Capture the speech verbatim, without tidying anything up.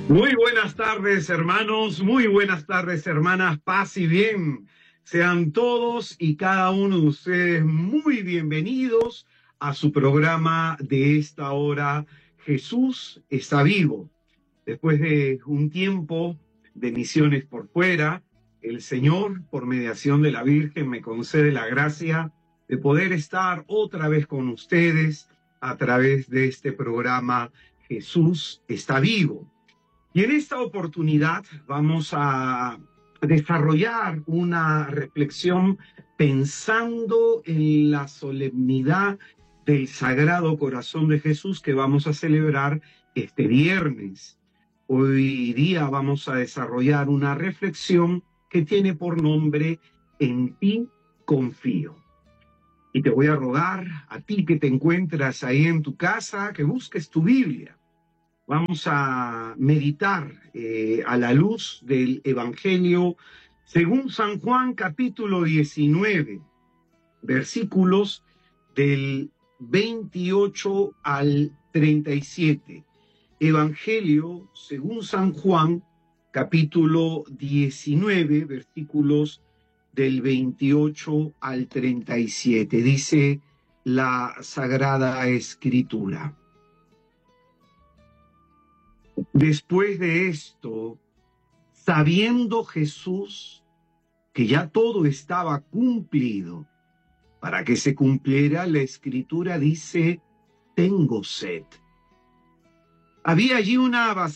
Muy buenas tardes, hermanos, muy buenas tardes, hermanas, paz y bien. Sean todos y cada uno de ustedes muy bienvenidos a su programa de esta hora, Jesús está vivo. Después de un tiempo de misiones por fuera, el Señor, por mediación de la Virgen, me concede la gracia de poder estar otra vez con ustedes a través de este programa Jesús está vivo. Y en esta oportunidad vamos a desarrollar una reflexión pensando en la solemnidad del Sagrado Corazón de Jesús que vamos a celebrar este viernes. Hoy día vamos a desarrollar una reflexión que tiene por nombre En ti confío. Y te voy a rogar a ti que te encuentras ahí en tu casa que busques tu Biblia. Vamos a meditar eh, a la luz del Evangelio según San Juan, capítulo diecinueve, versículos del veintiocho al treinta y siete. Evangelio según San Juan, capítulo diecinueve, versículos del veintiocho al treinta y siete. Dice la Sagrada Escritura. Después de esto, sabiendo Jesús que ya todo estaba cumplido, para que se cumpliera la Escritura, dice, tengo sed. Había allí una